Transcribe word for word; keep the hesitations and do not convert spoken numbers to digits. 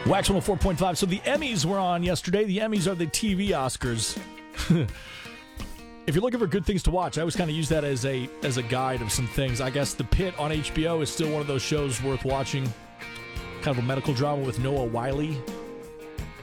Wax one oh four point five. So the Emmys were on yesterday. The Emmys are the T V Oscars. If you're looking for good things to watch, I always kind of use that as a as a guide of some things. I guess The Pit on H B O is still one of those shows worth watching. Kind of a medical drama with Noah Wyle.